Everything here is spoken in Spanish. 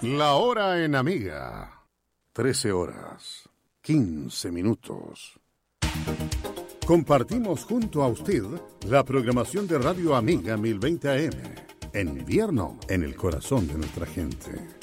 La hora en Amiga. 13 horas, 15 minutos. Compartimos junto a usted la programación de Radio Amiga 1020 AM. En invierno, en el corazón de nuestra gente.